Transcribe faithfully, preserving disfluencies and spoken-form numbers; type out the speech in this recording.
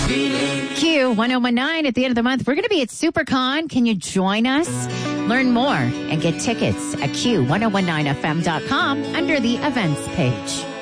Q one oh one nine at the end of the month. We're going to be at SuperCon. Can you join us? Learn more and get tickets at Q ten nineteen F M dot com under the events page.